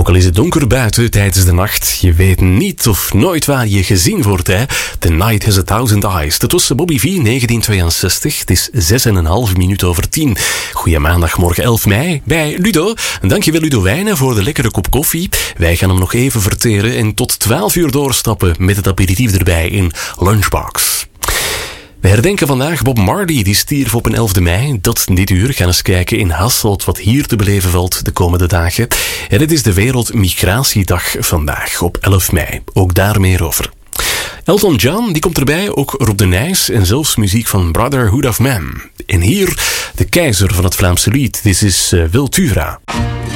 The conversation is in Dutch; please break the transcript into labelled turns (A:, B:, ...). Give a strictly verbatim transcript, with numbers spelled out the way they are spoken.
A: Ook al is het donker buiten tijdens de nacht, je weet niet of nooit waar je gezien wordt, hè. The Night Has a Thousand Eyes. Dat was Bobby V, negentien tweeënzestig. Het is zes en een half minuut over tien. Goeie maandagmorgen elf mei bij Ludo. Dankjewel Ludo Wijnen voor de lekkere kop koffie. Wij gaan hem nog even verteren en tot twaalf uur doorstappen met het aperitief erbij in Lunchbox. We herdenken vandaag Bob Marley, die stierf op een elfde mei. Dat dit uur gaan eens kijken in Hasselt wat hier te beleven valt de komende dagen. En het is de Wereldmigratiedag vandaag, op elf mei. Ook daar meer over. Elton John, die komt erbij, ook Rob de Nijs en zelfs muziek van Brotherhood of Man. En hier de keizer van het Vlaamse lied, dit is uh, Wiltura.